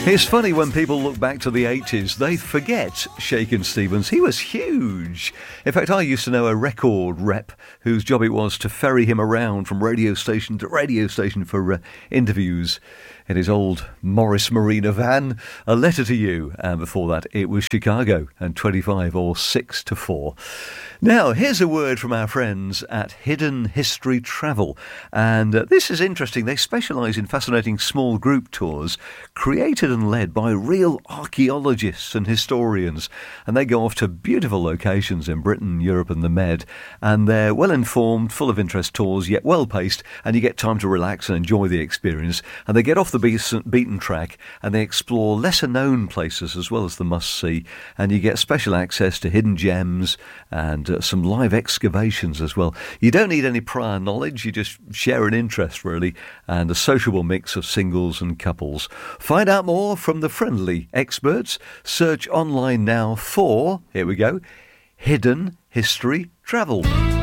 It's funny when people look back to the 80s, they forget Shakin' Stevens. He was huge. In fact, I used to know a record rep whose job it was to ferry him around from radio station to radio station for interviews in his old Morris Marina van. A Letter to You, and before that it was Chicago and 25 or 6 to 4. Now, here's a word from our friends at Hidden History Travel, and this is interesting. They specialise in fascinating small group tours created and led by real archaeologists and historians, and they go off to beautiful locations in Britain, Europe and the Med, and they're well informed, full of interest tours, yet well paced, and you get time to relax and enjoy the experience, and they get off the beaten track and they explore lesser known places as well as the must see, and you get special access to hidden gems and some live excavations as well. You don't need any prior knowledge, you just share an interest really, and a sociable mix of singles and couples. Find out more from the friendly experts. Search online now for, here we go, Hidden History Travel.